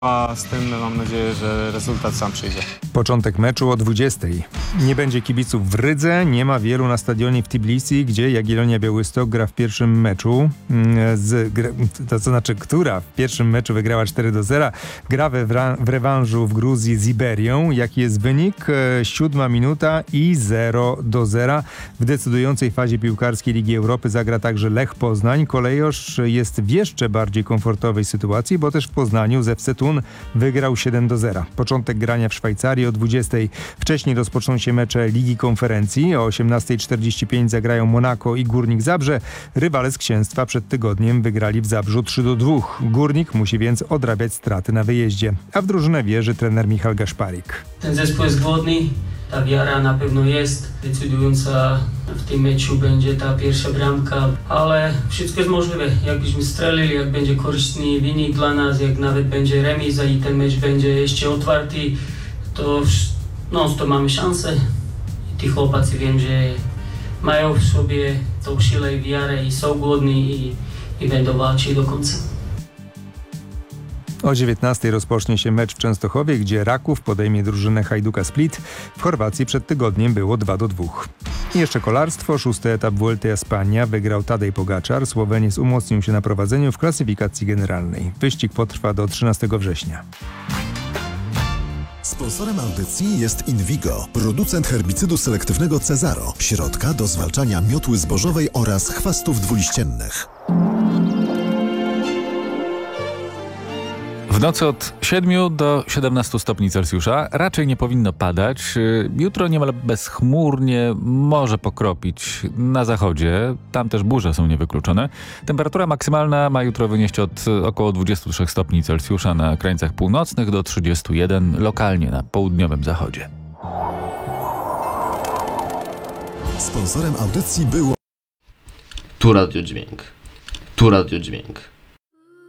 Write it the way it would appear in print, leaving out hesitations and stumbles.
A z tym mam nadzieję, że rezultat sam przyjdzie. Początek meczu o 20:00. Nie będzie kibiców w Rydze, nie ma wielu na stadionie w Tbilisi, gdzie Jagiellonia Białystok gra w pierwszym meczu, która w pierwszym meczu wygrała 4-0, gra w rewanżu w Gruzji z Iberią. Jaki jest wynik? 7 minuta i 0-0. W decydującej fazie piłkarskiej Ligi Europy zagra także Lech Poznań. Kolejosz jest w jeszcze bardziej komfortowej sytuacji, bo też w Poznaniu z FC Thun wygrał 7-0. Początek grania w Szwajcarii o 20:00. Wcześniej rozpoczną się mecze Ligi Konferencji. O 18:45 zagrają Monako i Górnik Zabrze. Rywale z Księstwa przed tygodniem wygrali w Zabrzu 3-2. Górnik musi więc odrabiać straty na wyjeździe. A w drużynę wierzy trener Michał Gaszparik. Ten zespół jest głodny, ta wiara na pewno jest. Decydująca w tym meczu będzie ta pierwsza bramka, ale wszystko jest możliwe. Jakbyśmy strzelili, jak będzie korzystny wynik dla nas, jak nawet będzie remiza i ten mecz będzie jeszcze otwarty, to mamy szansę. I ci chłopacy wiem, że mają w sobie tą siłę i wiarę i są głodni i będą walczyć do końca. O 19:00 rozpocznie się mecz w Częstochowie, gdzie Raków podejmie drużynę Hajduka Split. W Chorwacji przed tygodniem było 2-2. I jeszcze kolarstwo. 6. etap Vuelty a España wygrał Tadej Pogaczar. Słoweniec umocnił się na prowadzeniu w klasyfikacji generalnej. Wyścig potrwa do 13 września. Sponsorem audycji jest Invigo, producent herbicydu selektywnego Cezaro, środka do zwalczania miotły zbożowej oraz chwastów dwuliściennych. W nocy od 7 do 17 stopni Celsjusza raczej nie powinno padać. Jutro niemal bezchmurnie może pokropić na zachodzie. Tam też burze są niewykluczone. Temperatura maksymalna ma jutro wynieść od około 23 stopni Celsjusza na krańcach północnych do 31 lokalnie na południowym zachodzie. Sponsorem audycji było Tu Radio Dźwięk. Tu Radio Dźwięk.